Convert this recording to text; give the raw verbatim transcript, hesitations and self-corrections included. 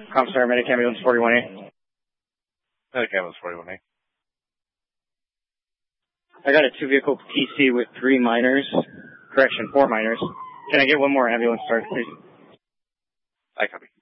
Comstar, Medic Ambulance forty-one A. Medic Ambulance forty-one A. I got a two-vehicle P C with three minors. Correction, four minors. Can I get one more ambulance started, please? I copy.